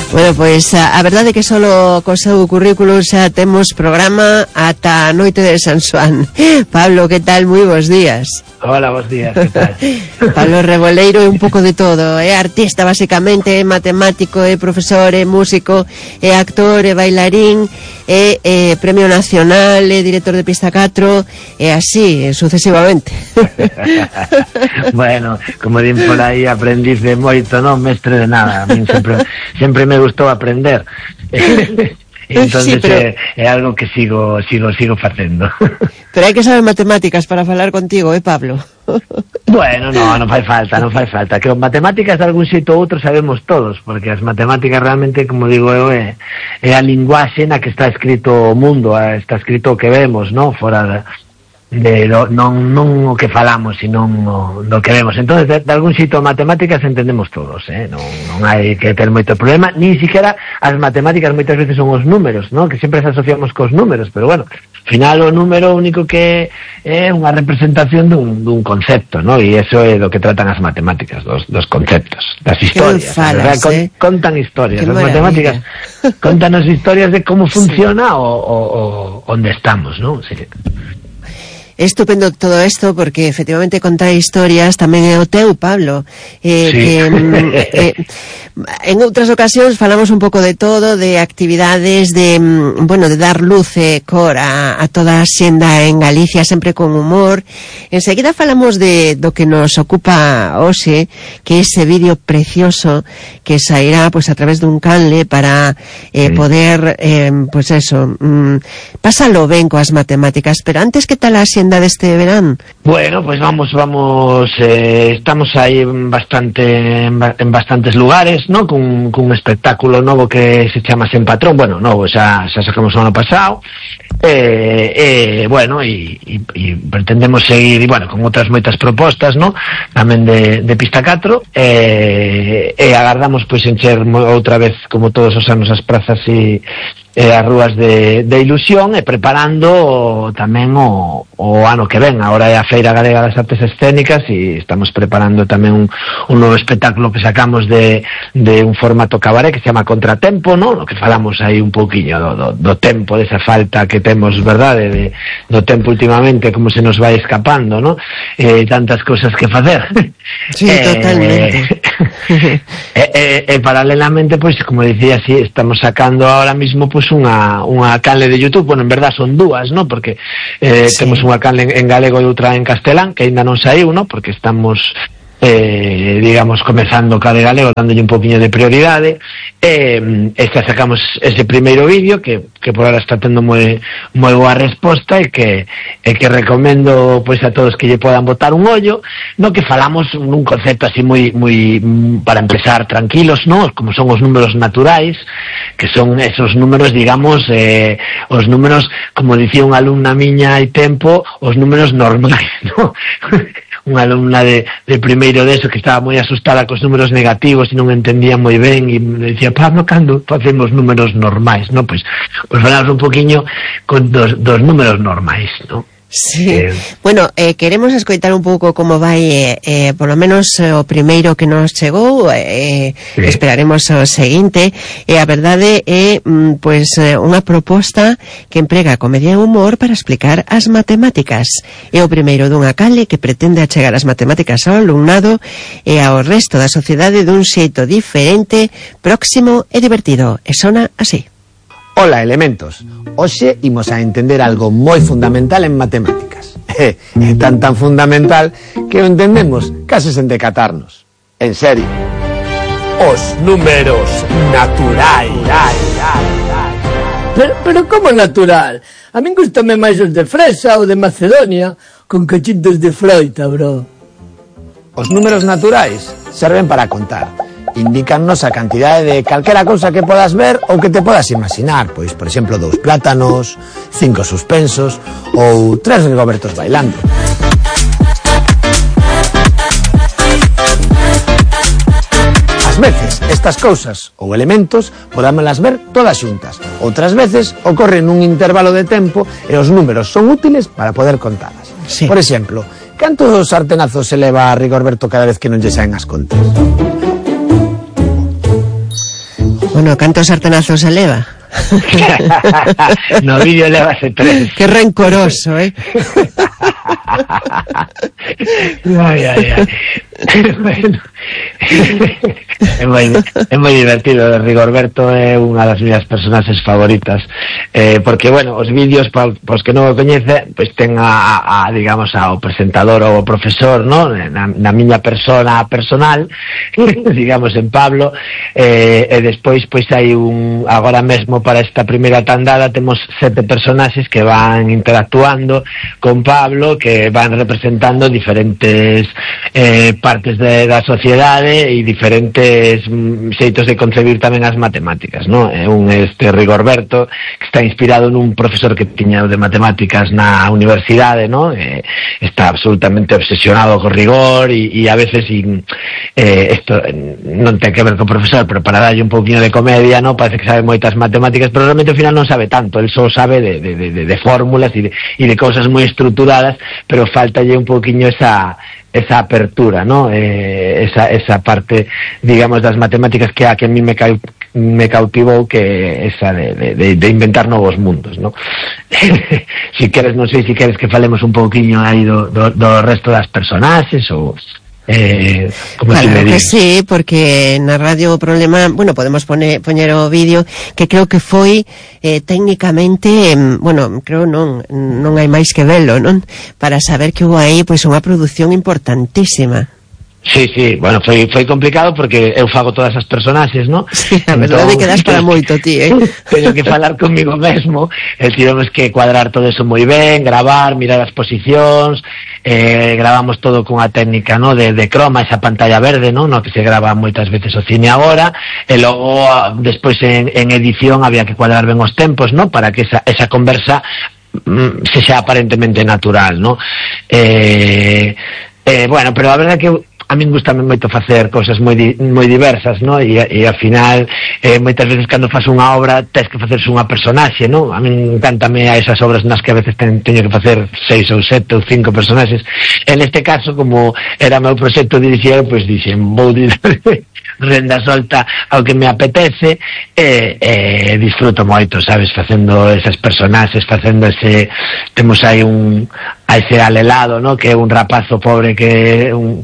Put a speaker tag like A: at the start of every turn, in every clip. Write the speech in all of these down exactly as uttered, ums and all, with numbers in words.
A: Bueno, pois a, a verdade é que solo co seu currículo xa temos programa ata a noite de San Xoán. Pablo, que tal? Moi bons días.
B: Hola, bons días, que tal?
A: Pablo Reboleiro é un pouco de todo, é artista basicamente, é matemático, é profesor, é músico, é actor, é bailarín, é, é premio nacional, é director de Pista catro, e así, sucesivamente.
B: Bueno, como din por aí, aprendiz de moito, non mestre de nada. A min sempre, sempre me gustou aprender. Entonces sí, pero... é, é algo que sigo sigo sigo facendo.
A: Pero hai que saber matemáticas para falar contigo, eh, Pablo?
B: Bueno, no, non fai falta, non fai falta. Que as matemáticas de algún xeito ou outro sabemos todos, porque as matemáticas realmente, como digo eu, é, é a linguaxe na que está escrito o mundo, está escrito o que vemos, non? Fora da... de do, non, non o que falamos, sino o, do que vemos. Entonces, de, de algún xito matemáticas entendemos todos, eh? non, non hai que ter moito problema, ni siquiera as matemáticas moitas veces son os números, non? Que sempre se asociamos cos números, pero bueno, ao final o número único que é unha representación dun, dun concepto, non? E iso é do que tratan as matemáticas, dos, dos conceptos, das historias.
A: Falas,
B: Con,
A: eh?
B: Contan historias,
A: Qué
B: as
A: maravilla.
B: matemáticas contan as historias de como funciona sí. o, o, o onde estamos, non? Sí.
A: Estupendo todo isto porque efectivamente contar historias tamén é o teu, Pablo, eh,
B: sí.
A: que eh, en outras ocasións falamos un pouco de todo, de actividades de, bueno, de dar luz e cor a, a toda a xenda en Galicia, sempre con humor. Enseguida falamos de do que nos ocupa hoxe, que é ese vídeo precioso que sairá pues a través dun canle para eh, sí. poder eh, pues eso, mm, pásalo ben coas matemáticas, pero antes, que tal a xenda deste verán?
B: Bueno, pues vamos, vamos, eh, estamos aí bastante en, en bastantes lugares, ¿no? Cun, cun espectáculo novo que se chama Sen Patrón, bueno, novo, xa, xa sacamos o ano pasado, eh, eh, bueno, e, e, e pretendemos seguir, e, bueno, con outras moitas propostas, ¿no? Tamén de, de Pista catro, eh, e agardamos, pois, encher outra vez, como todos os anos, as prazas e e as rúas de, de ilusión, e preparando tamén o, o ano que ven. Agora é a Feira Galega das Artes Escénicas e estamos preparando tamén un, un novo espectáculo que sacamos de, de un formato cabaret que se chama Contratempo, ¿no? No que falamos aí un pouquiño do, do, do tempo, desa falta que temos, verdade, de, do tempo últimamente, como se nos vai escapando, ¿no? Eh, tantas cousas que facer.
A: Sí, eh, totalmente.
B: e, e, e paralelamente, pois, pues, como dicía, sí, estamos sacando ahora mismo, pois, pues, unha, unha canle de YouTube, bueno, en verdad son dúas, ¿no? Porque eh, sí. temos unha canle en, en galego e outra en castelán, que ainda non saiu, ¿no? Porque estamos eh, digamos, comezando ca de galego, dándolle un poquinho de prioridade, e eh, esta sacamos ese primeiro vídeo que, que por ahora está tendo moi, moi boa resposta, e que, e que recomendo, pois, a todos que lle podan botar un ollo, no que falamos nun concepto así moi, moi, para empezar, tranquilos, no? Como son os números naturais, que son esos números, digamos, eh, os números, como dicía unha alumna miña hai tempo, os números normais, no? Unha alumna de, de primeiro de eso que estaba moi asustada cos números negativos e non entendía moi ben, e me decía, Pablo, cando facemos números normais, no? Pois, pois falamos un poquinho con dos, dos números normais, no?
A: Sí, eh, bueno, eh, queremos escoitar un pouco como vai, eh, eh, por lo menos eh, o primeiro que nos chegou, eh, sí. Esperaremos o seguinte, e eh, a verdade é, mm, pois, eh, unha proposta que emprega comedia e humor para explicar as matemáticas. É o primeiro dunha canle que pretende achegar as matemáticas ao alumnado e ao resto da sociedade dun xeito diferente, próximo e divertido, e sona así.
C: Ola, elementos. Hoxe imos a entender algo moi fundamental en matemáticas. É, é tan tan fundamental que o entendemos case sen decatarnos. En serio. Os números naturais.
D: Pero, pero como natural? A min gustame máis os de fresa ou de Macedonia, con cachitos de froita, bro.
C: Os números naturais serven para contar. Indícannos a cantidade de calquera cousa que podas ver ou que te podas imaginar. Pois, por exemplo, dous plátanos, cinco suspensos ou tres rigobertos bailando. Ás veces, estas cousas ou elementos podámolas ver todas xuntas. Outras veces, ocorren un intervalo de tempo e os números son útiles para poder contalas. Sí. Por exemplo, cantos sartenazos se leva a Rigorberto cada vez que non lle saen as contas?
A: Bueno, cantos sartenazos se leva?
B: No vídeo levase tres.
A: Que rencoroso, eh?
B: Ai, ai, ai. Bueno, é moi, é moi divertido. Rigorberto é unha das miñas personaxes favoritas, eh, porque, bueno, os vídeos, para os que non o coñece, pois ten a, a, a digamos, ao presentador ou o profesor, no? na, na miña persona personal, digamos, en Pablo, eh, e despois, pois, hai un, agora mesmo para esta primeira tandada temos sete personaxes que van interactuando con Pablo, que van representando diferentes eh, partes de, da sociedade e diferentes mm, xeitos de concebir tamén as matemáticas, no? É un este Rigorberto que está inspirado nun profesor que tiña de matemáticas na universidade, no? Eh, está absolutamente obsesionado co rigor e, e a veces y, eh, esto non ten que ver co profesor, pero para darlle un pouquinho de comedia, no? Parece que sabe moitas matemáticas, pero realmente ao final non sabe tanto, el só sabe de, de, de, de fórmulas e de, e de cousas moi estructuradas, pero faltalle un pouquiño esa esa apertura, ¿no? Eh, esa, esa parte, digamos, das matemáticas que a que a mí me ca me cautivou, que esa de, de, de inventar novos mundos, ¿no? Si queres, non sei, si queres que falemos un pouquiño aí do, do, do resto das personaxes ou... Eh, como
A: claro
B: se
A: que sí, porque na radio o problema, bueno, podemos poner, poñer o vídeo, que creo que foi eh, técnicamente, eh, bueno, creo non non hai máis que velo, non? Para saber que hubo aí pois unha produción importantísima.
B: Sí, sí, bueno, foi, foi complicado porque eu fago todas as personaxes, ¿no?
A: Sí, a verdade que das para moito, ti, eh?
B: Teño que falar comigo mesmo, e tivemos que cuadrar todo eso moi ben, gravar, mirar as posicións, eh, gravamos todo cunha técnica, ¿no? de, de croma, esa pantalla verde, ¿no? no que se grava moitas veces o cine agora, e logo despois en, en edición había que cuadrar ben os tempos, ¿no? Para que esa, esa conversa mm, se xa aparentemente natural, ¿no? Eh, eh, bueno, pero a verdade que eu a min gustame moito facer cousas moi di, moi diversas, no? E, e ao final eh, moitas veces cando faz unha obra tes que facerse unha personaxe, no? A min encántame a esas obras nas que a veces ten, teño que facer seis ou sete ou cinco personaxes. En este caso, como era meu proxecto dirixido, pois pues, dixen, vou renda solta ao que me apetece, e, e disfruto moito, sabes, facendo esas personaxes, facendo ese, temos aí un a ese alelado, ¿no? Que é un rapazo pobre que un,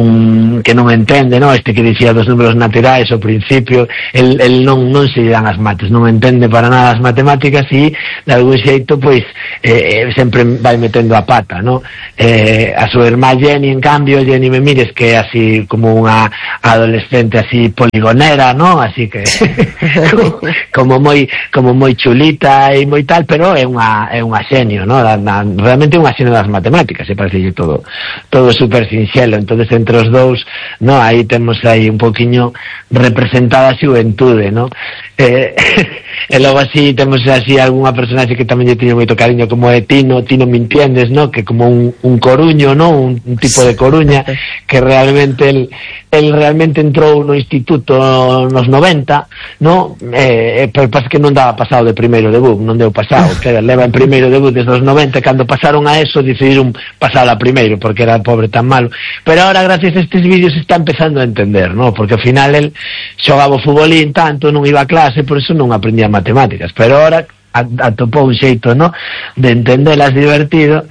B: un que non entende, ¿no? Este que dicía dos números naturais ao principio, el, el non, non se dan as mates, non entende para nada as matemáticas e de algún xeito, pois, eh, sempre vai metendo a pata, ¿no? Eh, a súa irmá Jenny, en cambio, Jenny Memires, que é así como unha adolescente así poligonera, ¿no? Así que como, como moi como moi chulita e moi tal, pero é unha é unha xenio, ¿no? Da, da, realmente unha xenio das matemáticas, e parece todo todo super sinxelo. Entonces entre os dous, no, aí temos aí un poquiño representada a xuventude, no? Eh, e logo así temos así algunha personaxe que tamén lle tiño moito cariño, como é Tino, Tino me entiendes, no? Que como un, un coruño, no? Un, un tipo de coruña que realmente el, el realmente entrou no instituto nos noventa, no? Eh, pero parece que non daba pasado de primeiro debut, non deu pasado, que leva en primeiro debut desde os noventa, cando pasaron a eso decidiron pasar a primeiro porque era pobre tan malo, pero ahora gracias a estes vídeos está empezando a entender, no? Porque ao final el xogaba o futbolín tanto, non iba a clase, por eso non aprendía matemáticas, pero ahora atopou un xeito, no? De entendelas divertido,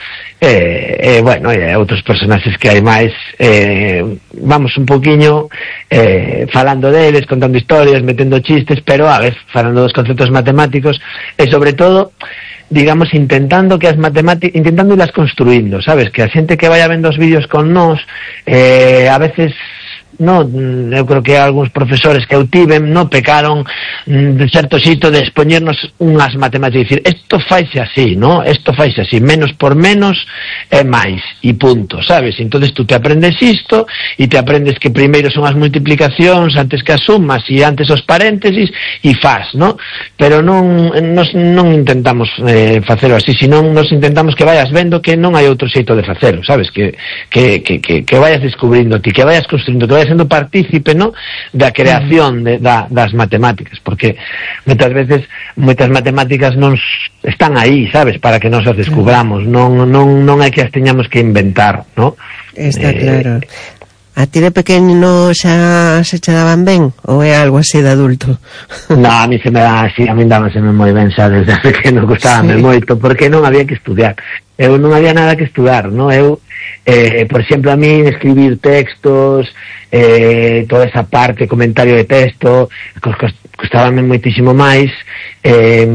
B: e, eh, eh, bueno, e outros personaxes que hai máis, eh, vamos un poquinho eh, falando deles, contando historias, metendo chistes, pero a vez falando dos conceptos matemáticos, e sobre todo, digamos, intentando que as matemáticas, intentando irlas construindo, sabes, que a xente que vaya vendo os vídeos con nós, eh, a veces no, eu creo que algúns profesores que eu tiven no pecaron de certo xito de expoñernos unhas matemáticas, dicir, isto faise así, no? Isto faise así, menos por menos é máis, e punto, sabes? Entonces tú te aprendes isto, e te aprendes que primeiro son as multiplicacións antes que as sumas, e antes os paréntesis, e faz, no? Pero non, nos, non intentamos eh, facelo así, senón nos intentamos que vayas vendo que non hai outro xeito de facelo, sabes? Que, que, que, que, que vayas descubrindo ti, que vayas construindo, que vayas sendo partícipe, no? Da creación de, da, das matemáticas, porque moitas veces moitas matemáticas non están aí, sabes, para que nos as descubramos, non non non é que as teñamos que inventar, no?
A: Está eh, claro. A ti de pequeno xa se che daban ben? Ou é algo así de adulto?
B: No, a mí se me dá así, a mí dámaseme moi ben xa desde pequeno, gustábame sí. moito, porque non había que estudiar. Eu non había nada que estudar, non? Eu, eh, por exemplo, a mí escribir textos, eh, toda esa parte, comentario de texto, custábame moitísimo máis, eh,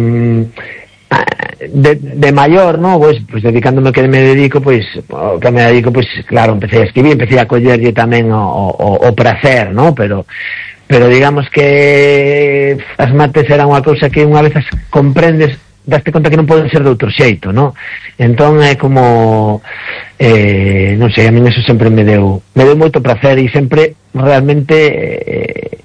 B: de, de maior, no, pois, pois dedicándome ao que me dedico, pois, ao que me dedico, pois, claro, empecé a escribir, empecé a collerlle tamén o, o, o prazer, no, pero pero digamos que as mates eran unha cousa que unha vez as comprendes, daste conta que non poden ser de outro xeito, no? Entón é como eh, non sei, a mí eso sempre me deu me deu moito prazer e sempre realmente eh,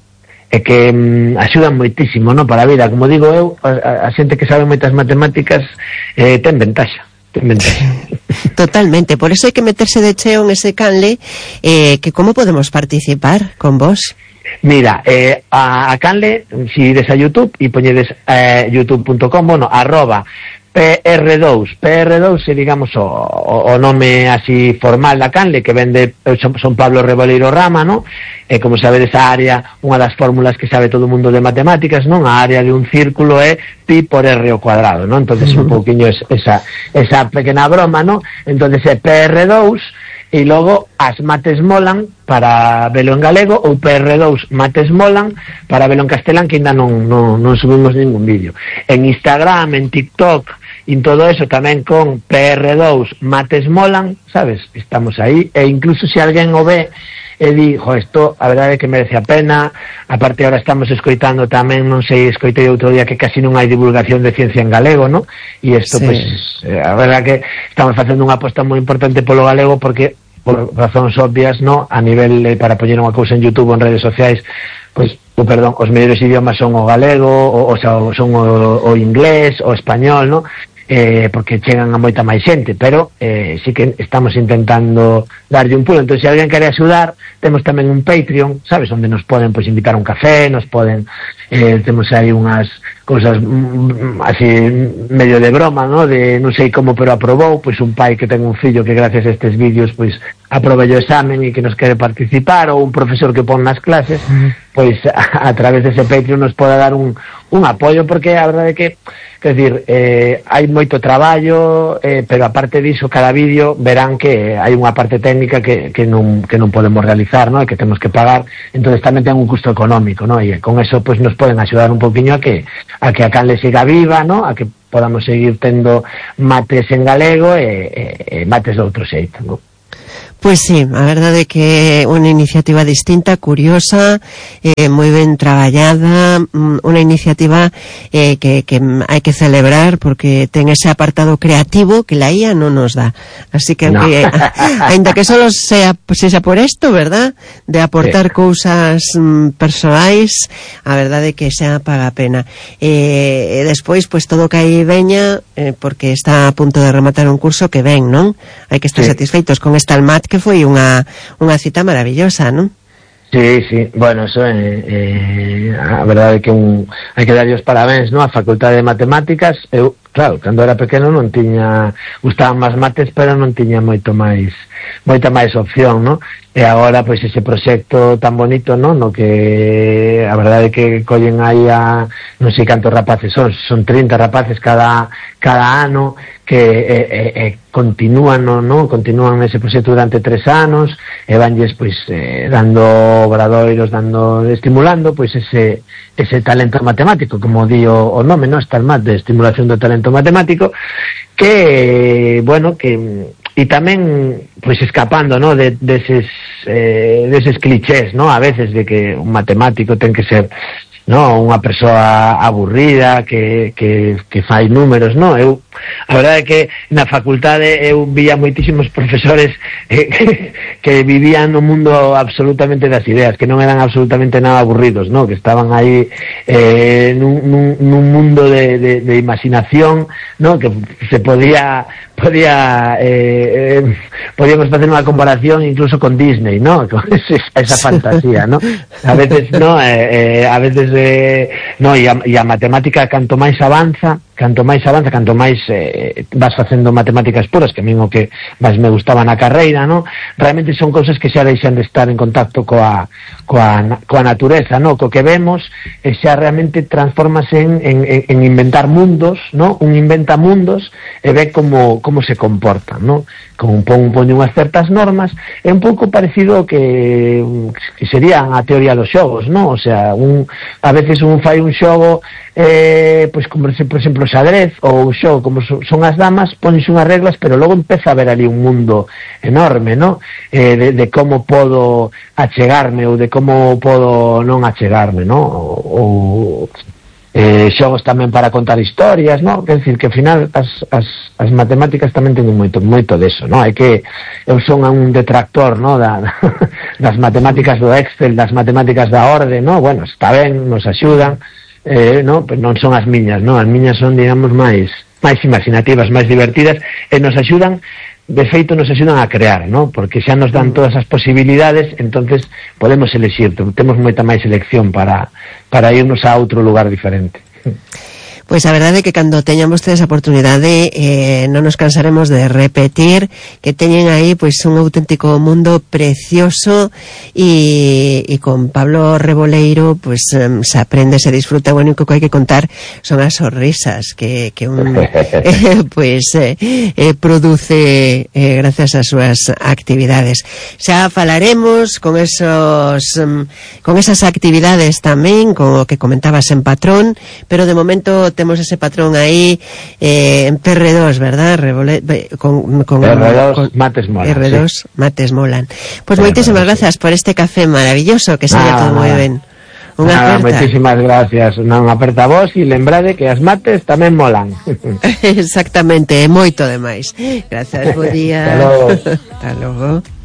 B: é que mm, axudan moitísimo, no, para a vida. Como digo eu, a, a xente que sabe moitas matemáticas eh, ten ventaxa, ten ventaxa.
A: Totalmente, por eso hai que meterse de cheo en ese canle. Eh, que como podemos participar con vos?
B: Mira, eh, a, a canle, si ides a YouTube e poñedes eh, youtube punto com, bueno, arroba P R dous, P R dous é, digamos, o, o, o nome así formal da canle, que vende, son, son Pablo Reboleiro Rama, no? E como sabedes, a área, unha das fórmulas que sabe todo o mundo de matemáticas, non? A área de un círculo é pi por R ao cuadrado, non? Entonces un pouquiño esa, esa pequena broma, non? Entonces é P R dous, e logo as mates molan para velo en galego, ou P R dous mates molan para velo en castelán, que ainda non, non, non subimos ningún vídeo. En Instagram, en TikTok, en todo eso tamén con P R dous mates molan, sabes? Estamos aí, e incluso se alguén o ve e di, jo, isto a verdade é que merece a pena. Aparte ahora estamos escoitando tamén, non sei, escoitei outro día que casi non hai divulgación de ciencia en galego, no? E isto, sí. Pois, eh, a verdade é que estamos facendo unha aposta moi importante polo galego, porque por razóns obvias, no, a nivel eh, para poñer unha cousa en YouTube ou en redes sociais, pois, o perdón, os mellores idiomas son o galego, o, o sea, son o, o inglés, o español, no? Eh, porque chegan a moita máis xente, pero eh, sí que estamos intentando darlle un pulo. Entón, se alguén quere axudar, temos tamén un Patreon, sabes, onde nos poden pois invitar un café, nos poden eh, temos aí unhas cousas mm, así medio de broma, no? De non sei como, pero aprobou, pois un pai que ten un fillo que gracias a estes vídeos pois aprobou o examen e que nos quere participar, ou un profesor que pon nas clases, pois a, a través dese Patreon nos poda dar un, un apoio, porque a verdade é que, quer dizer, eh, hai moito traballo, eh, pero aparte diso, cada vídeo verán que hai unha parte técnica que, que, non, que non podemos realizar, no? E que temos que pagar, entonces tamén ten un custo económico, no? E con eso pois nos poden axudar un poquinho a que a que a canle siga viva, no? A que podamos seguir tendo mates en galego e, e, e mates de outro xeito, no?
A: Pois sí, a verdade é que unha iniciativa distinta, curiosa, eh, moi ben traballada, unha iniciativa eh, que, que hai que celebrar, porque ten ese apartado creativo que la I A non nos dá. Así que, no. eh, ainda que solo sea, sea por esto, verdad? De aportar sí. cousas mm, persoais, a verdade é que xa paga a pena. Eh, e despois, pois todo que aí veña, eh, porque está a punto de rematar un curso que ven, non? Hai que estar sí. satisfeitos con esta Almat, que foi unha, unha cita maravillosa, non?
B: Sí, sí, bueno, eso é eh, a verdade é que un, hai que darlle os parabéns, non? A Facultade de Matemáticas. Eu, claro, cando era pequeno non tiña, gustaban máis mates, pero non tiña moito máis moita máis opción, non? E agora, pois, ese proxecto tan bonito, non? No que a verdade é que collen aí a non sei cantos rapaces son, son trinta rapaces cada cada ano, que eh, eh, eh, continúan, no, no? Continúan ese proxecto durante tres anos, e vanlles, pois, eh, dando obradoiros, dando, estimulando, pois, ese ese talento matemático, como di o, o nome, no? Está el mat de estimulación do talento matemático, que, bueno, que e tamén, pois, escapando, no? De, deses, eh, deses clichés, no? A veces de que un matemático ten que ser, no, unha persoa aburrida que, que, que fai números, no? Eu, a verdade é que na facultade eu vía moitísimos profesores eh, que, que vivían no mundo absolutamente das ideas, que non eran absolutamente nada aburridos, no? Que estaban aí eh, nun, nun, nun mundo de, de, de imaginación, no? Que se podía podía eh, eh, podíamos facer unha comparación incluso con Disney, ¿no? Con esa fantasía, ¿no? A veces, ¿no? Eh, eh, a veces, eh, no, e a, e a matemática canto máis avanza, canto máis avanza, canto máis pois eh, vas facendo matemáticas puras, que a mí o que máis me gustaba na carreira, no? Realmente son cousas que xa deixan de estar en contacto coa, coa, coa natureza, no? Co que vemos, e xa realmente transformase en, en, en inventar mundos, no? Un inventa mundos e ve como, como se comportan, no? Como pon, pon unhas certas normas, é un pouco parecido ao que, que sería a teoría dos xogos, no? O sea, un, a veces un fai un xogo eh, pois como por exemplo o xadrez ou o xogo como son as damas, pones unhas reglas, pero logo empeza a ver ali un mundo enorme, no? Eh, de, de como podo achegarme ou de como podo non achegarme, no? Ou eh, xogos tamén para contar historias, no? Quer decir que ao final as, as, as matemáticas tamén teñen moito moito deso, no? É que eu son un detractor, no? Da, das matemáticas do Excel, das matemáticas da orde, no? Bueno, está ben, nos axudan, eh, no? Pero non son as miñas, no? As miñas son, digamos, máis máis imaginativas, máis divertidas, e nos axudan, de feito nos axudan a crear, no? Porque xa nos dan todas as posibilidades, entonces podemos elegir, temos moita máis elección para, para irnos a outro lugar diferente.
A: Pois a verdade é que cando teñan vostedes a oportunidade eh, non nos cansaremos de repetir que teñen aí pois un auténtico mundo precioso e, e con Pablo Reboleiro pois um, se aprende, se disfruta. Bueno, o que hai que contar son as sonrisas que, que un eh, pois eh, eh, produce eh, gracias ás súas actividades. Xa falaremos con esos um, con esas actividades tamén, con o que comentabas en Patrón, pero de momento temos ese patrón aí eh, en P R dos, verdad? Revole, con, con,
B: R dos,
A: con,
B: mates molan.
A: R dos, sí. Mates molan. Pois pues moitísimas gracias por este café maravilloso, que sería todo moi ben. Unha aperta.
B: Moitísimas gracias. Non aperta vos e lembrade que as mates tamén molan.
A: Exactamente, moito demais. Gracias, bo día.
B: Hasta logo.
A: Hasta logo.